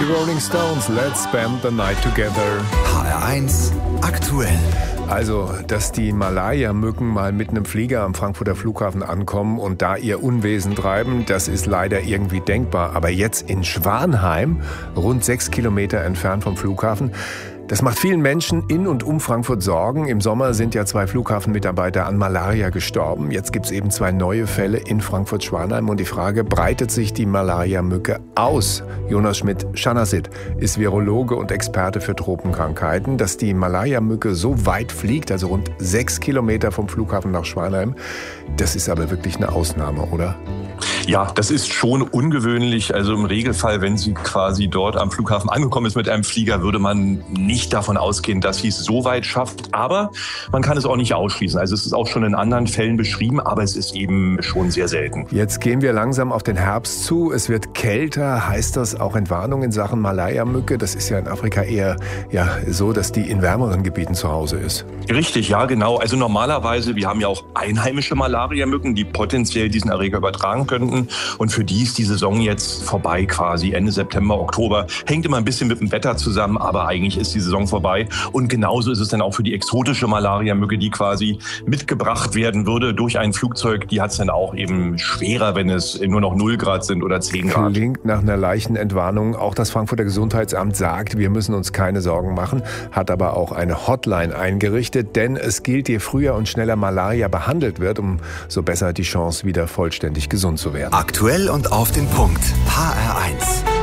Rolling Stones, Let's Spend the Night Together. HR1 aktuell. Also, dass die Malaria-Mücken mal mit einem Flieger am Frankfurter Flughafen ankommen und da ihr Unwesen treiben, das ist leider irgendwie denkbar. Aber jetzt in Schwanheim, rund 6 Kilometer entfernt vom Flughafen, das macht vielen Menschen in und um Frankfurt Sorgen. Im Sommer sind ja 2 Flughafenmitarbeiter an Malaria gestorben. Jetzt gibt es eben 2 neue Fälle in Frankfurt-Schwanheim. Und die Frage, breitet sich die Malaria-Mücke aus? Jonas Schmidt-Schanasit ist Virologe und Experte für Tropenkrankheiten. Dass die Malaria-Mücke so weit fliegt, also rund 6 Kilometer vom Flughafen nach Schwanheim, das ist aber wirklich eine Ausnahme, oder? Ja, das ist schon ungewöhnlich. Also im Regelfall, wenn sie quasi dort am Flughafen angekommen ist mit einem Flieger, würde man nicht davon ausgehen, dass sie es so weit schafft. Aber man kann es auch nicht ausschließen. Also es ist auch schon in anderen Fällen beschrieben, aber es ist eben schon sehr selten. Jetzt gehen wir langsam auf den Herbst zu. Es wird kälter. Heißt das auch Entwarnung in Sachen Malaria-Mücke? Das ist ja in Afrika eher so, dass die in wärmeren Gebieten zu Hause ist. Richtig, ja genau. Also normalerweise, wir haben ja auch einheimische Malaria-Mücken, die potenziell diesen Erreger übertragen könnten. Und für die ist die Saison jetzt vorbei quasi. Ende September, Oktober. Hängt immer ein bisschen mit dem Wetter zusammen, aber eigentlich ist die Saison vorbei. Und genauso ist es dann auch für die exotische Malaria-Mücke, die quasi mitgebracht werden würde durch ein Flugzeug. Die hat es dann auch eben schwerer, wenn es nur noch 0 Grad sind oder 10 Grad. Klingt nach einer leichten Entwarnung. Auch das Frankfurter Gesundheitsamt sagt, wir müssen uns keine Sorgen machen, hat aber auch eine Hotline eingerichtet, denn es gilt, je früher und schneller Malaria behandelt wird, umso besser die Chance, wieder vollständig gesund zu werden. Aktuell und auf den Punkt. HR1.